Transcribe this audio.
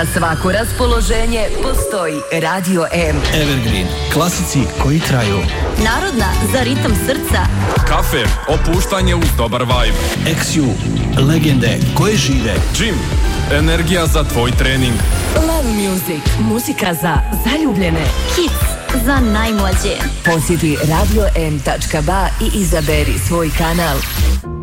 Za svako raspoloženje postoji Radio M. Evergreen, klasici koji traju. Narodna za ritam srca. Kafe, opuštanje uz dobar vibe. XU, legende koje žive. Gym, energija za tvoj trening. Love Music, muzika za zaljubljene. Hits za najmlađe. Posjeti radio m.ba i izaberi svoj kanal.